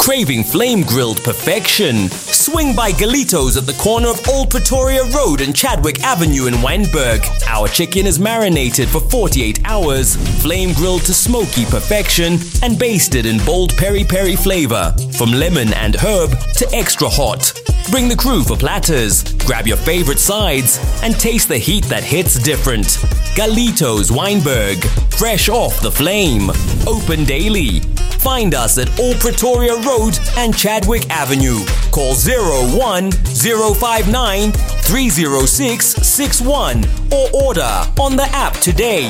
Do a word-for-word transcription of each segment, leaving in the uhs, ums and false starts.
Craving flame-grilled perfection? Swing by Galitos at the corner of Old Pretoria Road and Chadwick Avenue in Wynberg. Our chicken is marinated for forty-eight hours, flame-grilled to smoky perfection, and basted in bold peri-peri flavor, from lemon and herb to extra hot. Bring the crew for platters, grab your favorite sides, and taste the heat that hits different. Galitos Wynberg, fresh off the flame. Open daily. Find us at Old Pretoria Road and Chadwick Avenue. Call zero one zero five nine three zero six six one or order on the app today.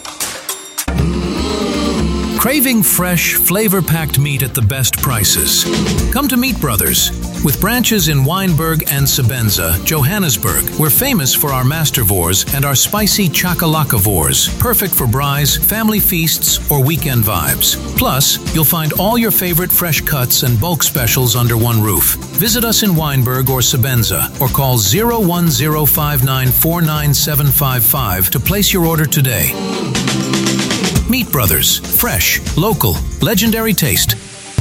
Craving fresh, flavor-packed meat at the best prices? Come to Meat Brothers. With branches in Wynberg and Sebenza, Johannesburg, we're famous for our mastervors and our spicy chakalakavors, perfect for braais, family feasts, or weekend vibes. Plus, you'll find all your favorite fresh cuts and bulk specials under one roof. Visit us in Wynberg or Sebenza, or call zero one zero five nine four nine seven five five to place your order today. Meat Brothers. Fresh, local, legendary taste.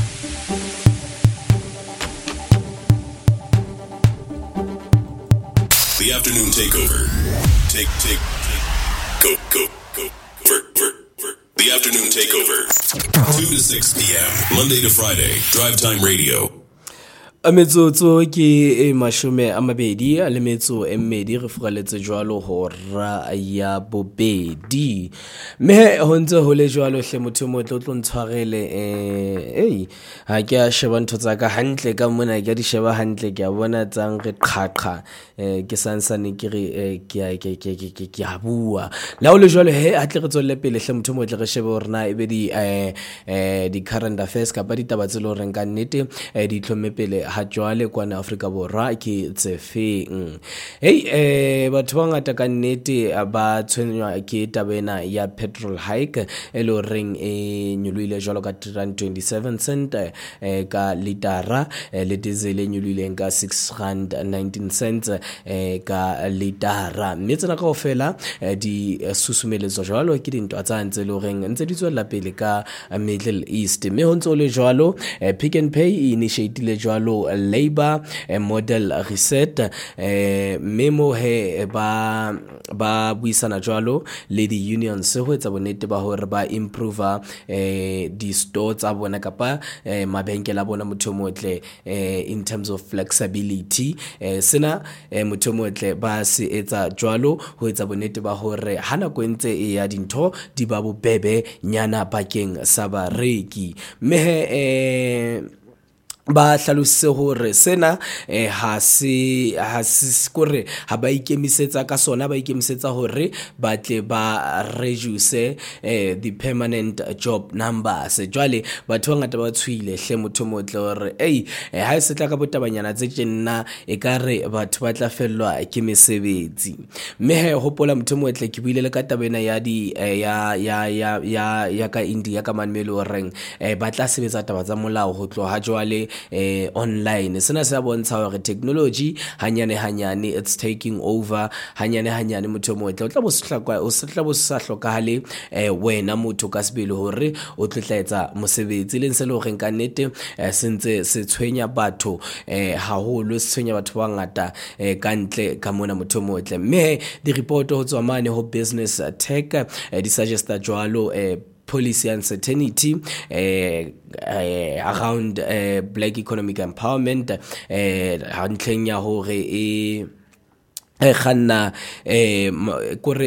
The afternoon takeover. Take, take, go, go, go, ver, ver, ver. The afternoon takeover. two to six p.m. Monday to Friday. Drive Time Radio. A metsotso ke e mashome a mabedi a le metso e mmedi re furaletse jwalo hora ya bobedi me ho ntse ho le jwalo hle motho mo tlo tlo ntshwarele eh ei ha ke a sheba ntho tsa ka hantle ka mona ke a di sheba hantle ke a bona tsang re qhaqha eh ke sansane ke re ke ke ke ke ke a bua la ho le jwalo he a tle re tswelle pele hle motho mo tle re shebe hore na e be di eh eh di current affairs ka ba ditaba tse lo reng ka nnete eh di tlhomme pele ha jwale kwana Afrika Borwa ke tsefeng hey eh batho ba ngata ka nnete ba tshwenywa ke tabena ya petrol hike e lo reng e nyuluile jwalo ka twenty-seven cent eh ka litara le diesel e nyuluile ka six rand nineteen cents eh ka litara mme tsena kaofela di susumeletso jwalo ke dintwa tsa ntse lo reng ntse di tswela pele ka Middle East mme ho ntse le jwalo Pick n Pay initiate le jwalo labor eh, model reset eh, memo he ba ba buisana jwalo le di unions ho etsa bonete ba hore ba improve eh, di stores tsa bona kapa eh, mabenkele a bona motho motle eh, in terms of flexibility eh, sena eh, motho motle ba se etsa jwalo ho etsa bonete ba hore hana kwentse e ya dintho di ba bobebe nyana bakeng sa bareki mehe eh ba hlalose hore sena eh, ha se ha se kore ha ba ikemisetsa ka sona ba ikemisetsa hore ba tle ba reduce eh, the permanent job numbers jwale batho ba ngata ba tshwile hle motho motle hore ei eh, ha se tla ka botabanyana tse tjena e kare batho ba tla fellwa ke mesebetsi mme he hopola motho motle ke buile le ka tabena ya di eh, ya ya ya ya ya ka India ka manmelo reng eh, ba tla sebetsa taba tsa molao ho tloha jwale eh online sena se bontsha hore technology hanyane hanyane it's taking over hanyane hanyane motho motle o tla bo sehlakwa o se tla bo sa hlokahale eh wena motho ka sebele hore o tlotlaetsa mosebetsi le ntse le hore ka nnete eh, sentse se tshwenya batho eh haholo se tshwenya batho ba ngata eh kantle ka mona motho motle mme di report ho tswa mane ho business tech eh, di suggesta jwalo eh policy uncertainty eh, eh, around eh, black economic empowerment eh hantleng ya hore e e khanna eh kore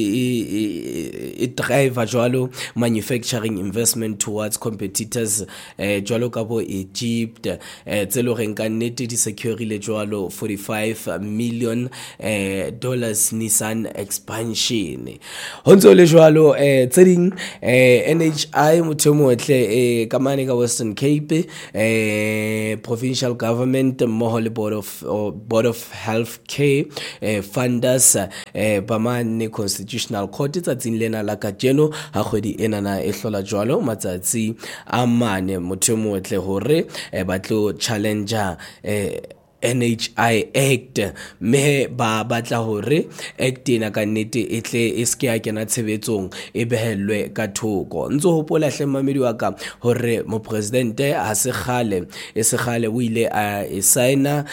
e drive jwalo manufacturing investment towards competitors eh jwalo ka bo Egypt eh tselo reng ka nnete di securile jwalo forty-five million eh dollars Nissan expansion honzo le jwalo eh tseding eh N H I motho motle eh kamane ka Western Cape eh provincial government mo le board of board of health care eh funders eh bamane constitutional court tsatsing lena la kajeno ha khwedi ena na e hlola jwalo matsatsi a mane motho motle hore eh batlo challenger eh N H I Act, mme ba batla hore act ena ka nnete e tle e ske ya kena tshebetsong e behelwe ka thoko. Ntso hopola hle mamedi wa ka hore mo presidente a se khale e se khale o ile a e signa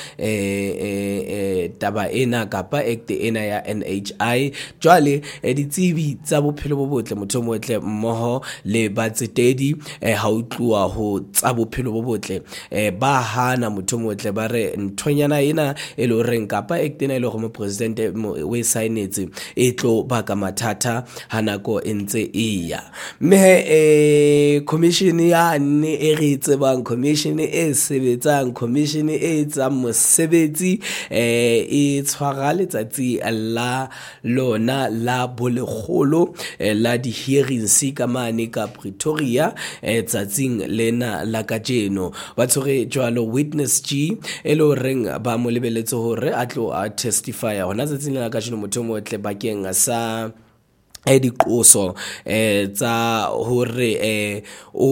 eh taba ena kapa act ena ya N H I. Jwale ditsebi tsa bophelo bo botle motho motle mmoho le batsetedi ha o tluwa ho tsa bophelo bo botle ba hana motho motle ba re nthonyana ena e lo reng kapa act ena e lo go mo president we signetse e tlo baka mathata hanako entse iya. Me eh commission ya ne e re tsebang, commission e sebetsang, commission e tsa mosebetsi eh e tshwara letsatsi la lona la bolegolo la di hearings ka mane ka Pretoria tsatsing lena la kajeno. Ba tsore jwalo witness G elo reng ba mo lebeletse hore a tlo a testify hona tsatsing lena ka jeno motho mo tle bakeng sa e diqoso eh tsa hore eh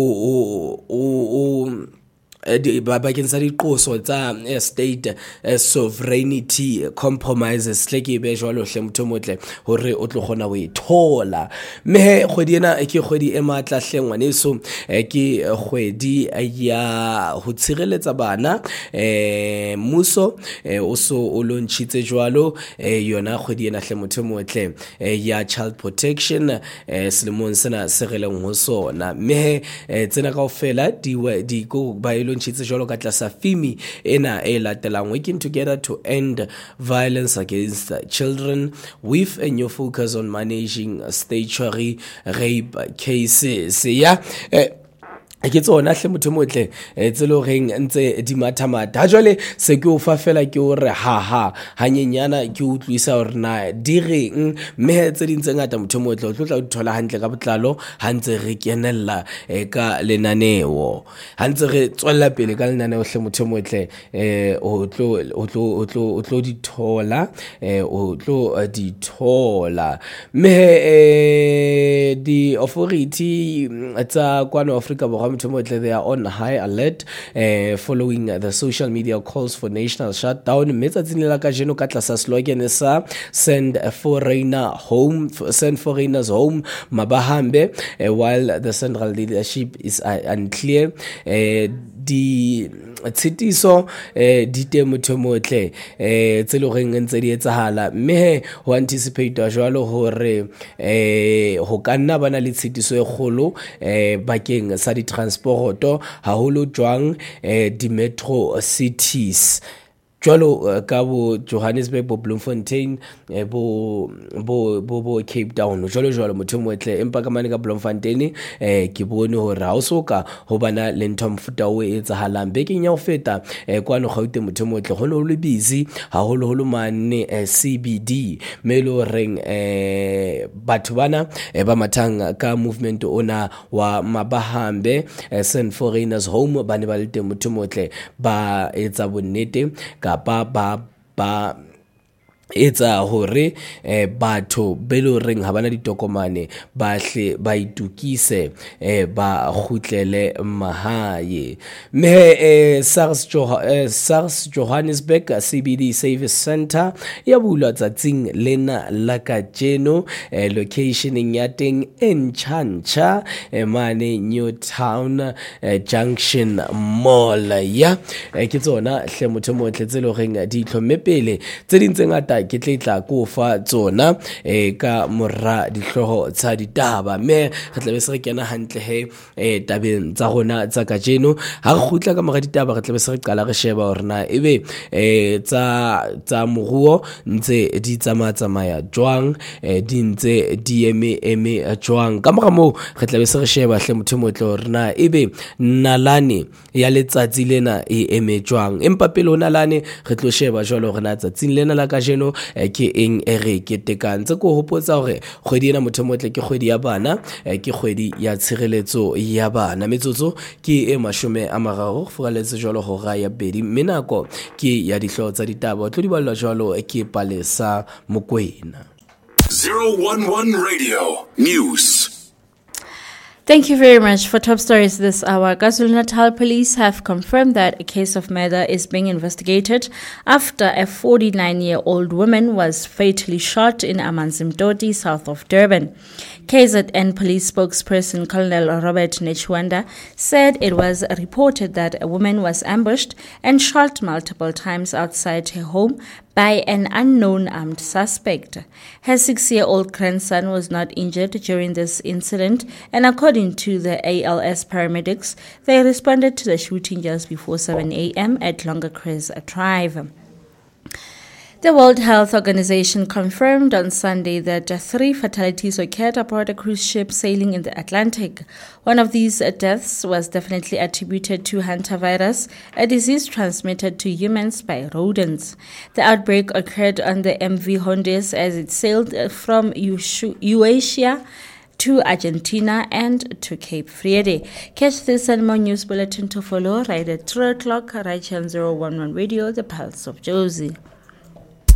o o o di bakeng sa diqoso tsa state sovereignty compromises tleke be jwalo hle motho motle hore o tlo gona o e thola. Me kgwedi ena ke kgwedi e matla hlengwane so ke kgwedi ya ho tshireletsa bana eh muso o so o launchitse jwalo yona kgwedi ena hle motho motle ya child protection selemong sena se releng ho sona. Me tsena kaofela di di go ba ntshitse jalo ka tlasa fimi ena e latelang working together to end violence against children with a new focus on managing statutory rape cases. Ya eh, ke tsona hle motho motle tselo reng ntse di mathamata ha jwale se ke o fa fela ke o re ha ha hanyenyana ke utlwisa hore na di reng mme tse dintse ngata motho motle o tla thola hantle ka botlalo ha ntse re kenella ka lenaneo ha ntse re tswella pele ka lenaneo hle motho motle eh o tlo o tlo o tlo o tlo di thola eh o tlo di thola mme eh di authority tsa kwano Africa bo they are on high alert uh, following the social media calls for national shutdown. Metsatsing ka jeno ka tlasa slogan sa send a foreigner home, send foreigners home mabahambe uh, while the central leadership is uh, unclear. Uh, di tshitiso eh di temotho motle eh tselo reng ntse di etsahala mme ho anticipate jwalo hore eh ho kanna bana le tshitiso e kgolo eh bakeng sa di transporto haholo jwang eh di metro cities jwalo ka bo Johannesburg, bo Bloemfontein, eh, bo bo bo bo Cape Town jwalo jwalo motho motle empa ka mane ka Bloemfontein eh ke bone hore ha o soka ho bana le ntho mfuta o etsahalang bekeng ya ho feta eh kwano gaute motho motle ho no le busy haholo holo mane eh, C B D melo reng eh batho bana eh, ba mathang ka movement ona wa mabahambe eh, send foreigners home bane ba le teng motho motle ba etsa bonnete ba ba ba etsa hore eh batho belo reng ha bana ditokomane ba hle ba itukise eh ba khutlele mahaye me eh SARS jo eh, SARS Johannesburg C B D Service Center ya bula tsatsing lena la kajeno eh, locationing ya teng enchancha eh, mane New Town eh, Junction Mall ya eh, ke tsona hle motho motle tselo reng di tlhomepele tse dintse ngata ke tletla ko fa tsona eh ka morra dihloho tsa ditaba me re tlabe se re kena hantle he eh tabeng tsa rona tsa kajeno ha re khutla ka morra ditaba re tlabe se re qala re sheba hore na ebe eh tsa tsa moruo ntse di tsamaya tsamaya jwang eh di ntse di eme eme jwang ka morra mo re tlabe se re sheba hle motho motle hore na ebe nalane ya letsatsi lena e eme jwang empa pele ona lane re tlo sheba jwalo hore na tsatsing lena la kajeno ke eng ere ke tekantse ko hopotsa hore kgwedi ena motho motle ke kgwedi ya bana ke kgwedi ya tshireletso ya bana metsotso ke e mashome a mararo furaletse jwalo ho ra ya bedi menako ke ya dihloho tsa ditaba tlo di ballwa jwalo ke Palesa Mokwena. zero one one Radio News. Thank you very much. For top stories this hour, KwaZulu-Natal police have confirmed that a case of murder is being investigated after a forty-nine-year-old woman was fatally shot in Amanzimtoti, south of Durban. K Z N police spokesperson Colonel Robert Nechwanda said it was reported that a woman was ambushed and shot multiple times outside her home by an unknown armed suspect. Her six-year-old grandson was not injured during this incident, and according to the A L S paramedics, they responded to the shooting just before seven a.m. at Longacres Drive. The World Health Organization confirmed on Sunday that three fatalities occurred aboard a cruise ship sailing in the Atlantic. One of these deaths was definitely attributed to hantavirus, a disease transmitted to humans by rodents. The outbreak occurred on the M V Hondes as it sailed from Eurasia to Argentina and to Cape Verde. Catch this and more news bulletin to follow right at three o'clock right here on zero one one Radio, the Pulse of Josie.